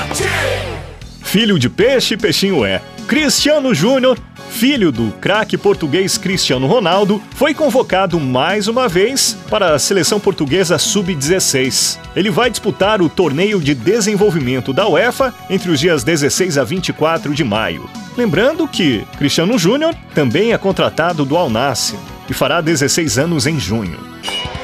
Filho de peixe, peixinho é. Cristiano Júnior, filho do craque português Cristiano Ronaldo, foi convocado mais uma vez para a seleção portuguesa Sub-16. Ele vai disputar o torneio de desenvolvimento da UEFA entre os dias 16 a 24 de maio. Lembrando que Cristiano Júnior também é contratado do Al Nassr e fará 16 anos em junho.